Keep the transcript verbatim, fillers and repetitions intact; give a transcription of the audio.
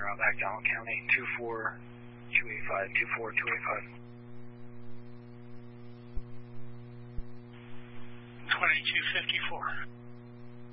Outback, Donald County, two four two eight five, two four two eight five. twenty-two fifty-four.